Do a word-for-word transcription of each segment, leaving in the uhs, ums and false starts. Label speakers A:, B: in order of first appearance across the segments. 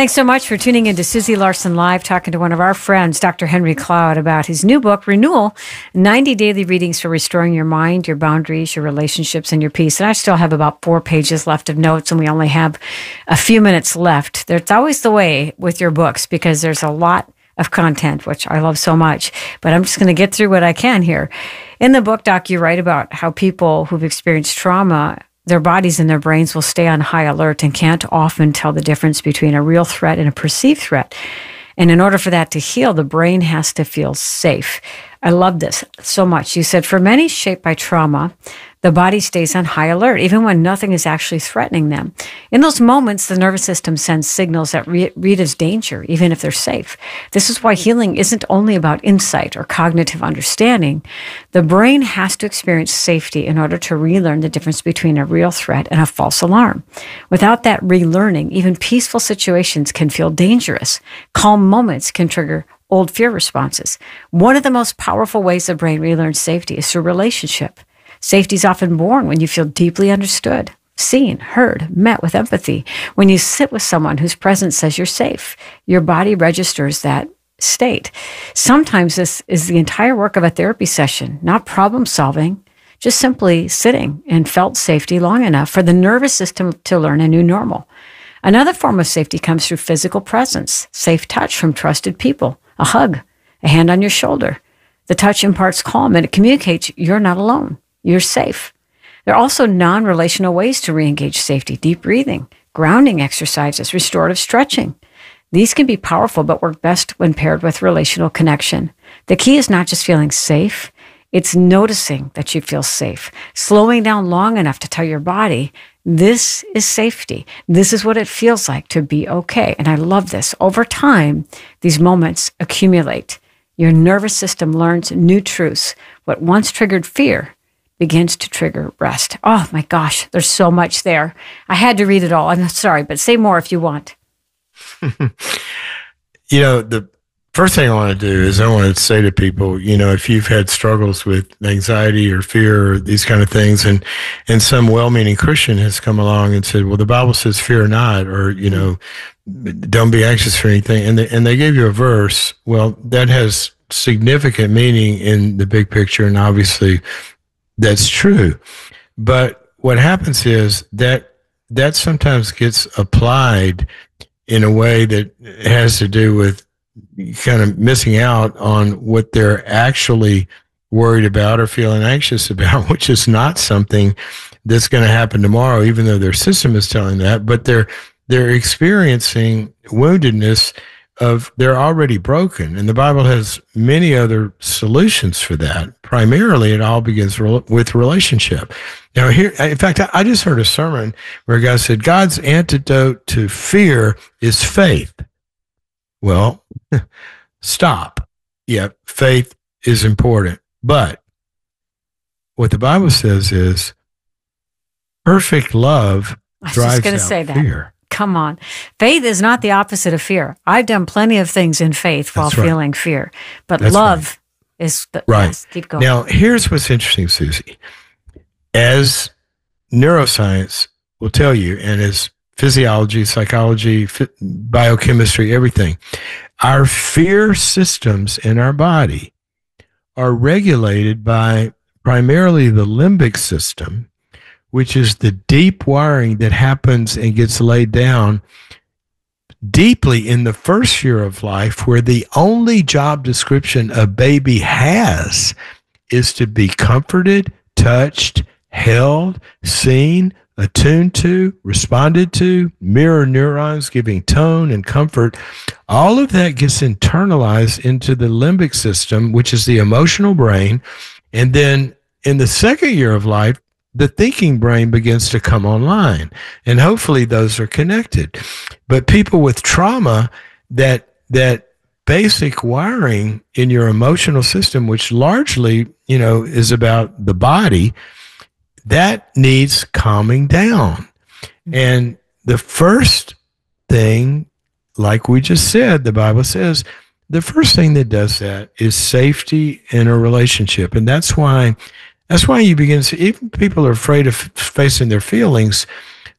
A: Thanks so much for tuning in to Susie Larson Live, talking to one of our friends, Doctor Henry Cloud, about his new book, Renewal, ninety Daily Readings for Restoring Your Mind, Your Boundaries, Your Relationships, and Your Peace. And I still have about four pages left of notes, and we only have a few minutes left. That's always the way with your books, because there's a lot of content, which I love so much. But I'm just going to get through what I can here. In the book, Doc, you write about how people who've experienced trauma, their bodies and their brains will stay on high alert and can't often tell the difference between a real threat and a perceived threat. And in order for that to heal, the brain has to feel safe. I love this so much. You said, for many shaped by trauma, the body stays on high alert, even when nothing is actually threatening them. In those moments, the nervous system sends signals that re- read as danger, even if they're safe. This is why healing isn't only about insight or cognitive understanding. The brain has to experience safety in order to relearn the difference between a real threat and a false alarm. Without that relearning, even peaceful situations can feel dangerous. Calm moments can trigger old fear responses. One of the most powerful ways the brain relearns safety is through relationship. Safety is often born when you feel deeply understood, seen, heard, met with empathy. When you sit with someone whose presence says you're safe, your body registers that state. Sometimes this is the entire work of a therapy session, not problem solving, just simply sitting in felt safety long enough for the nervous system to learn a new normal. Another form of safety comes through physical presence, safe touch from trusted people, a hug, a hand on your shoulder. The touch imparts calm and it communicates you're not alone. You're safe. There are also non-relational ways to re-engage safety: deep breathing, grounding exercises, restorative stretching. These can be powerful, but work best when paired with relational connection. The key is not just feeling safe, it's noticing that you feel safe, slowing down long enough to tell your body, this is safety. This is what it feels like to be okay. And I love this. Over time, these moments accumulate. Your nervous system learns new truths. What once triggered fear begins to trigger rest. Oh my gosh, there's so much there. I had to read it all. I'm sorry, but say more if you want.
B: You know, the first thing I want to do is I want to say to people, you know, if you've had struggles with anxiety or fear or these kind of things, and and some well-meaning Christian has come along and said, well, the Bible says fear not, or, you know, don't be anxious for anything. And they, and they gave you a verse. Well, that has significant meaning in the big picture, and obviously that's true. But what happens is that that sometimes gets applied in a way that has to do with kind of missing out on what they're actually worried about or feeling anxious about, which is not something that's going to happen tomorrow, even though their system is telling that. But they're they're experiencing woundedness of they're already broken. And the Bible has many other solutions for that. Primarily, it all begins with relationship. Now, here, in fact, I just heard a sermon where a guy said, God's antidote to fear is faith. Well, stop. Yeah, faith is important. But what the Bible says is perfect love drives out
A: say that.
B: fear.
A: Come on. Faith is not the opposite of fear. I've done plenty of things in faith while
B: That's right.
A: feeling fear, but
B: That's
A: love right. is the,
B: right.
A: Yes, keep going.
B: Now, here's what's interesting, Susie. As neuroscience will tell you, and as physiology, psychology, biochemistry, everything, our fear systems in our body are regulated by primarily the limbic system, which is the deep wiring that happens and gets laid down deeply in the first year of life, where the only job description a baby has is to be comforted, touched, held, seen, attuned to, responded to, mirror neurons giving tone and comfort. All of that gets internalized into the limbic system, which is the emotional brain. And then in the second year of life, the thinking brain begins to come online, and hopefully those are connected. But people with trauma, that that basic wiring in your emotional system, which largely, you know, is about the body, that needs calming down. And the first thing, like we just said, the Bible says, the first thing that does that is safety in a relationship. And that's why That's why you begin to see, even people are afraid of facing their feelings.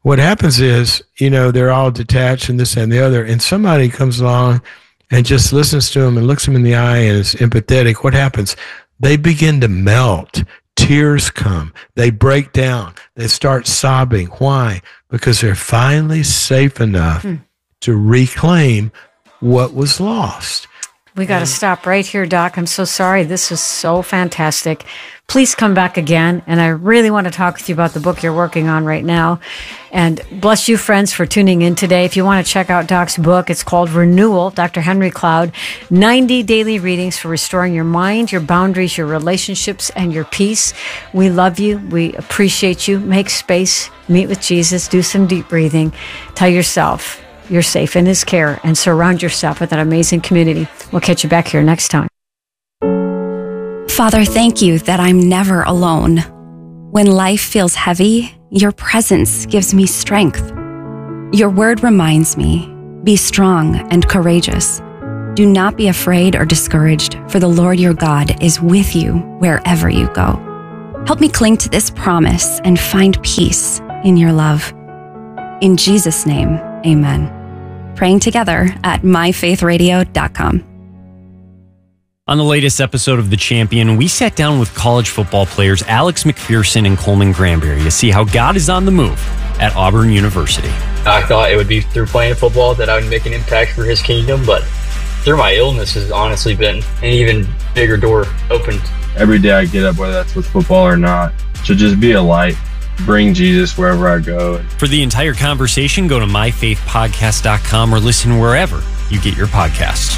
B: what happens is, you know, they're all detached and this and the other, and somebody comes along and just listens to them and looks them in the eye and is empathetic. What happens? They begin to melt. Tears come. They break down. They start sobbing. Why? Because they're finally safe enough hmm. to reclaim what was lost.
A: We got to stop right here, Doc. I'm so sorry. This was so fantastic. Please come back again. And I really want to talk with you about the book you're working on right now. And bless you, friends, for tuning in today. If you want to check out Doc's book, it's called Renewal, Doctor Henry Cloud, ninety daily readings for restoring your mind, your boundaries, your relationships, and your peace. We love you. We appreciate you. Make space. Meet with Jesus. Do some deep breathing. Tell yourself you're safe in his care, and surround yourself with an amazing community. We'll catch you back here next time.
C: Father, thank you that I'm never alone. When life feels heavy, your presence gives me strength. Your word reminds me, be strong and courageous. Do not be afraid or discouraged, for the Lord your God is with you wherever you go. Help me cling to this promise and find peace in your love. In Jesus' name, amen. Praying together at my faith radio dot com.
D: On the latest episode of The Champion, we sat down with college football players Alex McPherson and Coleman Granberry to see how God is on the move at Auburn University.
E: I thought it would be through playing football that I would make an impact for his kingdom, but through my illness has honestly been an even bigger door opened.
F: Every day I get up, whether that's with football or not, to just be a light. Bring Jesus wherever I go.
D: For the entire conversation, go to my faith podcast dot com or listen wherever you get your podcasts.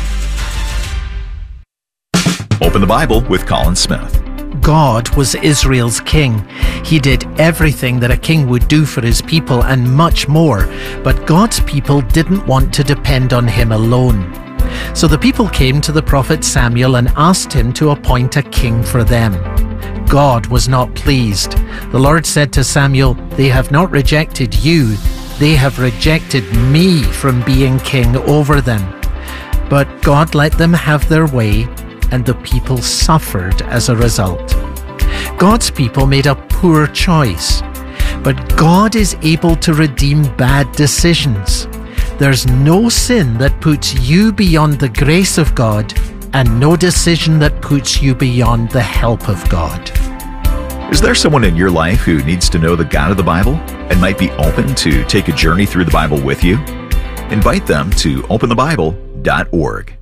G: Open the Bible with Colin Smith.
H: God was Israel's king. He did everything that a king would do for his people and much more. But God's people didn't want to depend on him alone. So the people came to the prophet Samuel and asked him to appoint a king for them. God was not pleased. The Lord said to Samuel, "They have not rejected you, they have rejected me from being king over them." But God let them have their way, and the people suffered as a result. God's people made a poor choice, but God is able to redeem bad decisions. There's no sin that puts you beyond the grace of God, and no decision that puts you beyond the help of God.
G: Is there someone in your life who needs to know the God of the Bible and might be open to take a journey through the Bible with you? Invite them to open the bible dot org.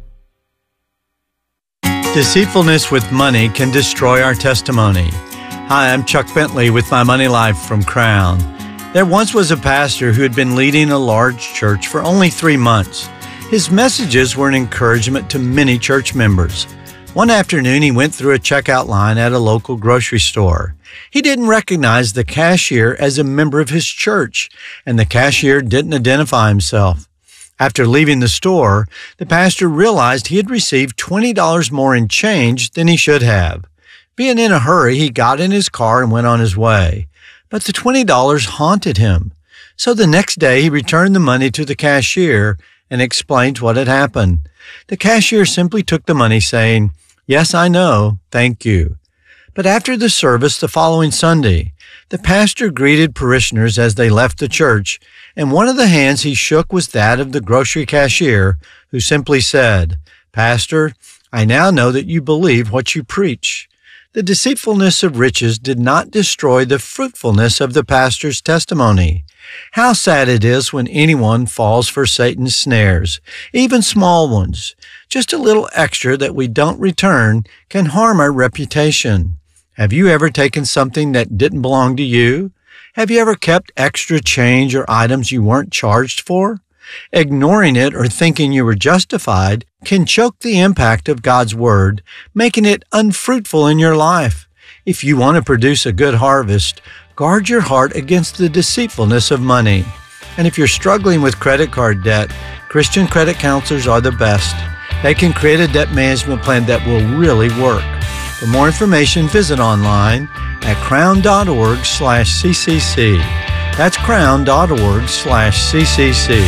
I: Deceitfulness with money can destroy our testimony. Hi, I'm Chuck Bentley with My Money Life from Crown. There once was a pastor who had been leading a large church for only three months. His messages were an encouragement to many church members. One afternoon, he went through a checkout line at a local grocery store. He didn't recognize the cashier as a member of his church, and the cashier didn't identify himself. After leaving the store, the pastor realized he had received twenty dollars more in change than he should have. Being in a hurry, he got in his car and went on his way. But the twenty dollars haunted him. So the next day, he returned the money to the cashier and explained what had happened. The cashier simply took the money, saying, "Yes, I know. Thank you." But after the service the following Sunday, the pastor greeted parishioners as they left the church, and one of the hands he shook was that of the grocery cashier, who simply said, "Pastor, I now know that you believe what you preach." The deceitfulness of riches did not destroy the fruitfulness of the pastor's testimony. How sad it is when anyone falls for Satan's snares, even small ones. Just a little extra that we don't return can harm our reputation. Have you ever taken something that didn't belong to you? Have you ever kept extra change or items you weren't charged for? Ignoring it or thinking you were justified can choke the impact of God's Word, making it unfruitful in your life. If you want to produce a good harvest, guard your heart against the deceitfulness of money. And if you're struggling with credit card debt, Christian credit counselors are the best. They can create a debt management plan that will really work. For more information, visit online at crown.org slash ccc. That's crown.org slash ccc.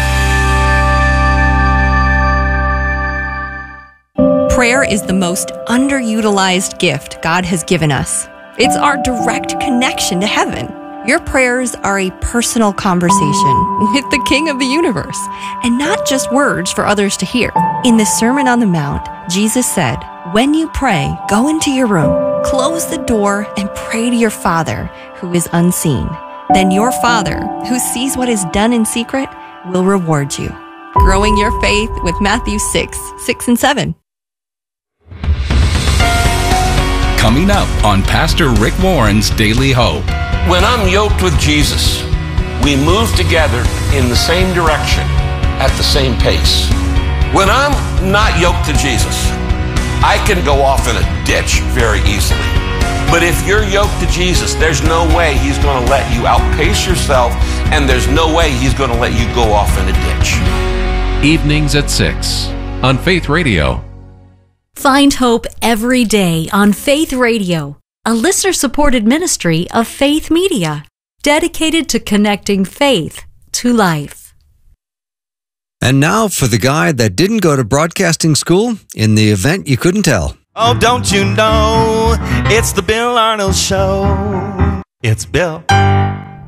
J: Prayer is the most underutilized gift God has given us. It's our direct connection to heaven. Your prayers are a personal conversation with the King of the universe, and not just words for others to hear. In the Sermon on the Mount, Jesus said, "When you pray, go into your room, close the door, and pray to your Father who is unseen. Then your Father, who sees what is done in secret, will reward you." Growing your faith with Matthew six, six and seven.
K: Coming up on Pastor Rick Warren's Daily Hope.
L: When I'm yoked with Jesus, we move together in the same direction at the same pace. When I'm not yoked to Jesus, I can go off in a ditch very easily. But if you're yoked to Jesus, there's no way he's going to let you outpace yourself, and there's no way he's going to let you go off in a ditch.
K: Evenings at six on Faith Radio.
M: Find hope every day on Faith Radio, a listener-supported ministry of Faith Media, dedicated to connecting faith to life.
N: And now for the guy that didn't go to broadcasting school in the event you couldn't tell.
O: Oh, don't you know, it's the Bill Arnold Show. It's Bill.